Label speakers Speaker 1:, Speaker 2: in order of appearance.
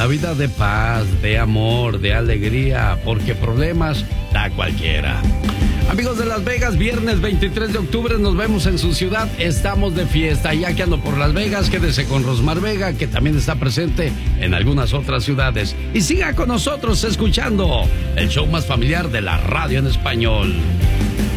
Speaker 1: la vida de paz, de amor, de alegría, porque problemas da cualquiera. Amigos de Las Vegas, viernes 23 de octubre nos vemos en su ciudad. Estamos de fiesta. Ya que ando por Las Vegas, quédese con Rosmar Vega, que también está presente en algunas otras ciudades. Y siga con nosotros escuchando el show más familiar de la radio en español.